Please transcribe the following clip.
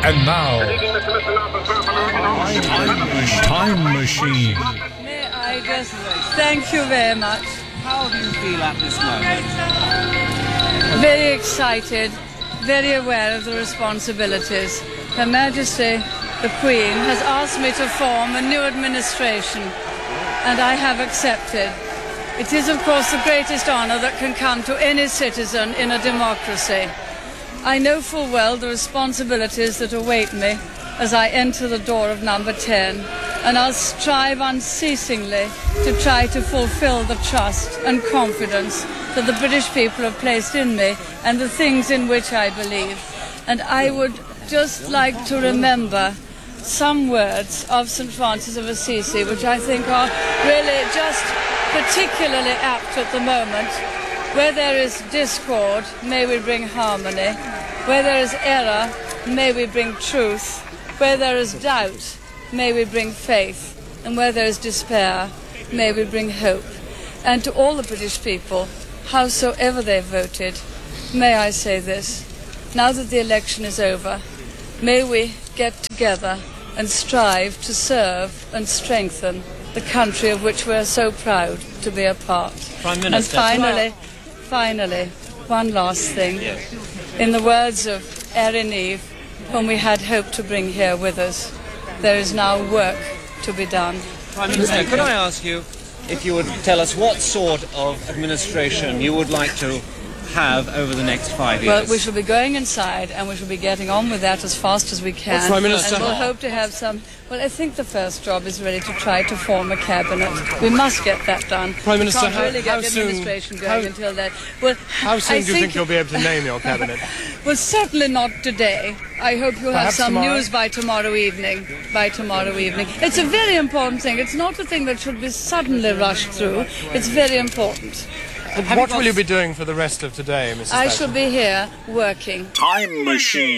And now, Time Machine. May I just thank you very much. How do you feel at this moment? Very excited, very aware of the responsibilities. Her Majesty, the Queen, has asked me to form a new administration, and I have accepted. It is, of course, the greatest honour that can come to any citizen in a democracy. I know full well the responsibilities that await me as I enter the door of number 10, and I'll strive unceasingly to try to fulfil the trust and confidence that the British people have placed in me and the things in which I believe. And I would just like to remember some words of St. Francis of Assisi, which I think are really just particularly apt at the moment. Where there is discord, may we bring harmony. Where there is error, may we bring truth. Where there is doubt, may we bring faith. And where there is despair, may we bring hope. And to all the British people, howsoever they voted, may I say this: now that the election is over, may we get together and strive to serve and strengthen the country of which we are so proud to be a part. Prime Minister. And finally, one last thing. Yes. In the words of Erin Eve, whom we had hoped to bring here with us, there is now work to be done. Prime Minister, could I ask you if you would tell us what sort of administration you would like to have over the next 5 years? Well, we shall be going inside and we shall be getting on with that as fast as we can. Prime Minister. And we'll hope to have some... Well, I think the first job is really to try to form a cabinet. We must get that done. Prime Minister, we can't really get the how soon- administration going until then. Well, How soon I do you think you'll be able to name your cabinet? Well, certainly not today. I hope you'll have Perhaps some tomorrow? news by tomorrow evening. It's a very important thing. It's not a thing that should be suddenly rushed through. It's very important. What will you be doing for the rest of today, Mrs. I Thatcher? shall be here working. Time Machine.